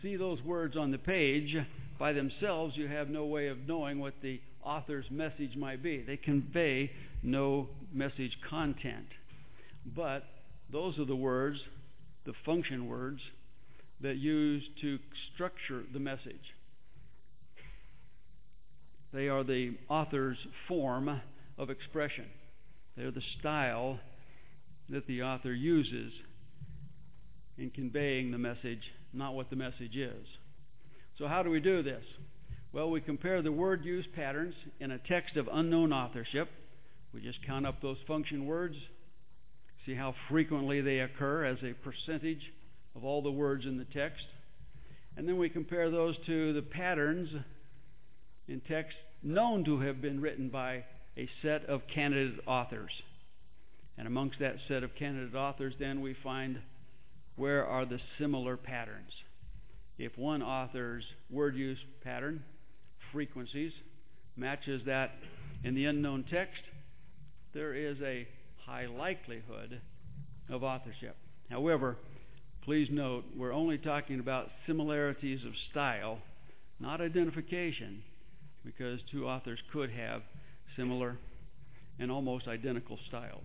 see those words on the page by themselves, you have no way of knowing what the author's message might be. They convey no message content. But those are the words, the function words, that use to structure the message. They are the author's form of expression. They're the style that the author uses in conveying the message, not what the message is. So how do we do this? Well, we compare the word use patterns in a text of unknown authorship. We just count up those function words, see how frequently they occur as a percentage of all the words in the text. And then we compare those to the patterns in text known to have been written by a set of candidate authors. And amongst that set of candidate authors, then we find where are the similar patterns. If one author's word use pattern, frequencies, matches that in the unknown text, there is a high likelihood of authorship. However, please note, we're only talking about similarities of style, not identification, because two authors could have similar and almost identical styles.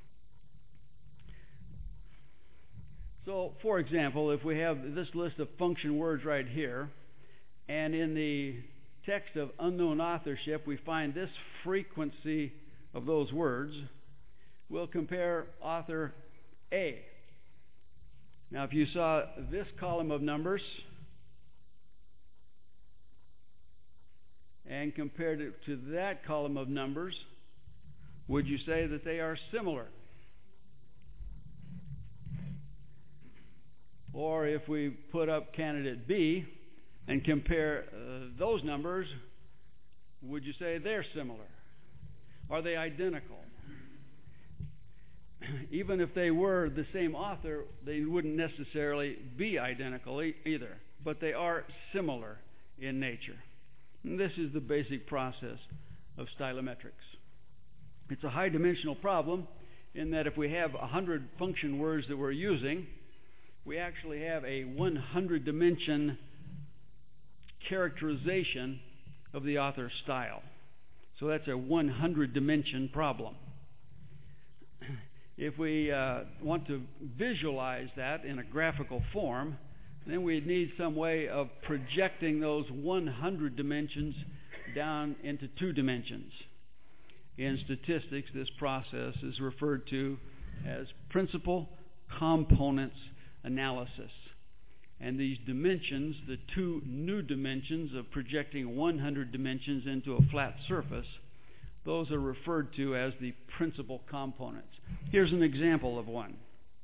So, for example, if we have this list of function words right here, and in the text of unknown authorship we find this frequency of those words, we'll compare author A. Now, if you saw this column of numbers and compared it to that column of numbers, would you say that they are similar? Or if we put up candidate B and compare those numbers, would you say they're similar? Are they identical? Even if they were the same author, they wouldn't necessarily be identical either, but they are similar in nature. And this is the basic process of stylometrics. It's a high-dimensional problem in that if we have 100 function words that we're using, we actually have a 100-dimension characterization of the author's style. So that's a 100-dimension problem. If we want to visualize that in a graphical form, then we'd need some way of projecting those 100 dimensions down into 2 dimensions. In statistics, this process is referred to as principal components analysis. And these dimensions, the 2 new dimensions of projecting 100 dimensions into a flat surface, those are referred to as the principal components. Here's an example of one.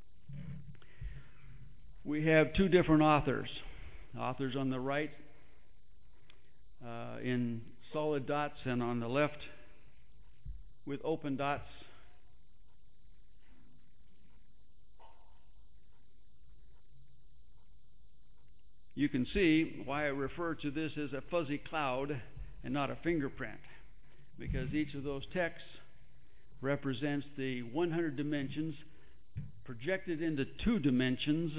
We have 2 different authors. Authors on the right in solid dots, and on the left with open dots. You can see why I refer to this as a fuzzy cloud and not a fingerprint, because each of those texts represents the 100 dimensions projected into 2 dimensions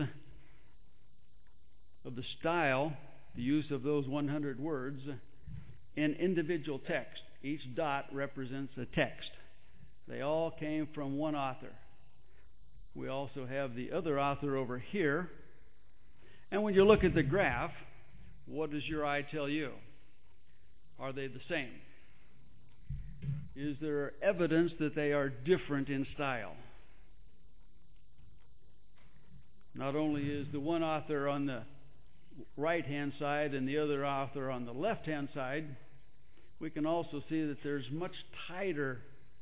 of the style, the use of those 100 words in individual text. Each dot represents a text. They all came from one author. We also have the other author over here. And when you look at the graph, what does your eye tell you? Are they the same? Is there evidence that they are different in style? Not only is the one author on the right-hand side and the other author on the left-hand side, we can also see that there's much tighter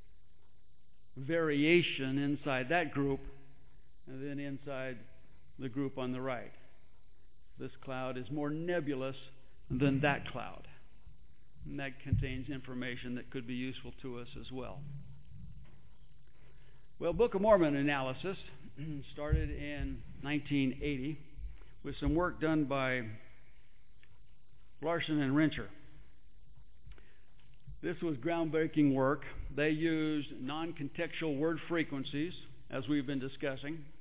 variation inside that group than inside the group on the right. This cloud is more nebulous than that cloud. And that contains information that could be useful to us as well. Well, Book of Mormon analysis started in 1980 with some work done by Larson and Rencher. This was groundbreaking work. They used non-contextual word frequencies, as we've been discussing,